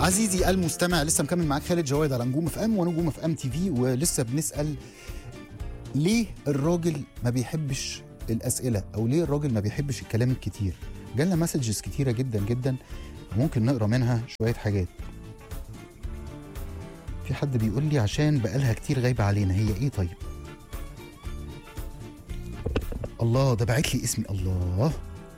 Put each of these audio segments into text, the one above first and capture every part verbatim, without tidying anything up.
عزيزي المستمع، لسه مكمل معاك خالد جواد على نجوم اف ام ونجوم اف ام تي في، ولسه بنسال ليه الراجل ما بيحبش الاسئله، او ليه الراجل ما بيحبش الكلام الكتير. جالنا مسجز كتيره جدا جدا، ممكن نقرا منها شويه حاجات. في حد بيقول لي عشان بقالها كتير غايبه علينا. هي ايه طيب؟ الله، ده باعت لي اسمي. الله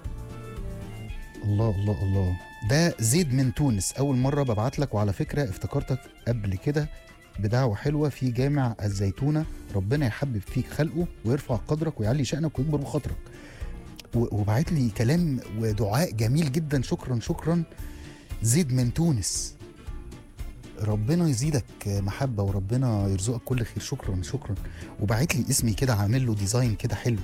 الله الله الله، ده زيد من تونس. اول مره ببعت لك، وعلى فكره افتكرتك قبل كده بدعوه حلوه في جامع الزيتونه. ربنا يحبب فيك خلقه ويرفع قدرك ويعلي شأنك ويكبر بخاطرك. وبعت لي كلام ودعاء جميل جدا. شكرا شكرا زيد من تونس، ربنا يزيدك محبه وربنا يرزقك كل خير. شكرا شكرا. وبعت لي اسمي كده، عامل له ديزاين كده حلو.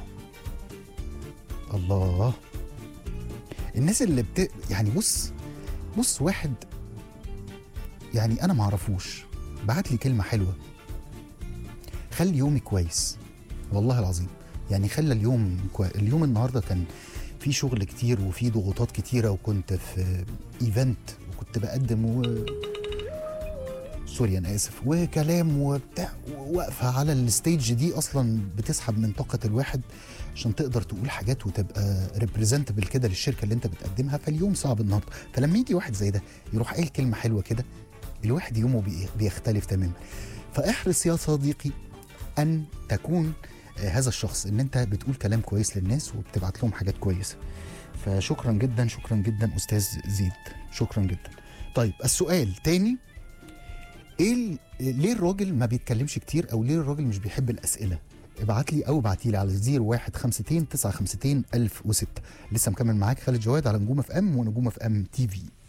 الله، الناس اللي بت... يعني بص بص واحد يعني انا معرفوش بعت لي كلمه حلوه، خلي يومي كويس والله العظيم. يعني خلى اليوم كوي... اليوم النهارده كان في شغل كتير وفي ضغوطات كتيره، وكنت في ايفنت وكنت بقدم و... سوري انا اسف، وكلام وبتاع، واقفه على الستيج دي اصلا بتسحب من طاقه الواحد عشان تقدر تقول حاجات وتبقى ريبريزنتبل كده للشركه اللي انت بتقدمها. فاليوم صعب النهارده، فلما يجي واحد زي ده يروح قايل كلمه حلوه كده، الواحد يومه بيختلف تماما. فاحرص يا صديقي ان تكون هذا الشخص، ان انت بتقول كلام كويس للناس وبتبعت لهم حاجات كويسه. فشكرا جدا شكرا جدا استاذ زيد، شكرا جدا. طيب السؤال تاني، ايه ليه الراجل ما بيتكلمش كتير، او ليه الراجل مش بيحب الاسئله؟ ابعت لي او ابعتي لي على صفر واحد خمسة تسعة خمسة ألف وستة. لسه مكمل معاك خالد جواد على نجوم اف ام ونجوم اف ام تي في.